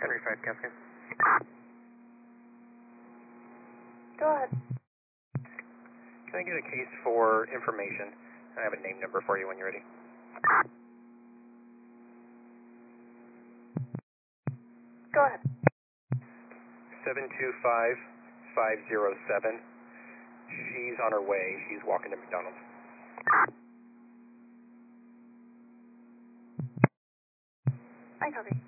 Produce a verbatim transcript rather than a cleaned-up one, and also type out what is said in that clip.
Henry five Cascade. Go ahead. Can I get a case for information? I have a name number for you when you're ready. Go ahead. seven two five, five zero seven. She's on her way. She's walking to McDonald's. I copy.